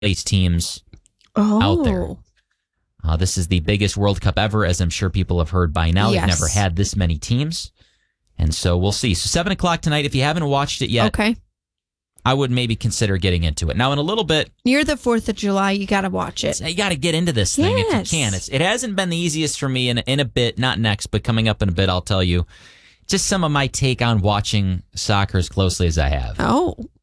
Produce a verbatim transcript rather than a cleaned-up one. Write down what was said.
these teams oh. out there. Uh, this is the biggest World Cup ever, as I'm sure people have heard by now. Yes. We've never had this many teams. And so we'll see. So seven o'clock tonight, if you haven't watched it yet, Okay. I would maybe consider getting into it. Now, in a little bit, Near the fourth of July, you got to watch it. you got to get into this thing Yes. if you can. It's, it hasn't been the easiest for me in, in a bit, not next, but coming up in a bit, I'll tell you just some of my take on watching soccer as closely as I have. Oh.